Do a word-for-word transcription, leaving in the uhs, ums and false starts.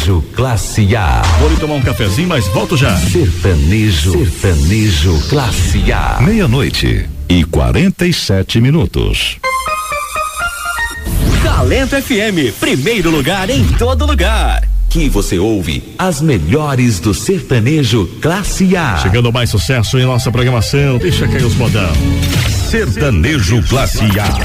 Sertanejo Classe A. Vou ali tomar um cafezinho, mas volto já. Sertanejo, sertanejo Classe A. Meia-noite e quarenta e sete minutos. Talento F M, primeiro lugar em todo lugar. Que você ouve as melhores do sertanejo Classe A. Chegando mais sucesso em nossa programação, deixa cair os modão. Sertanejo Classe A.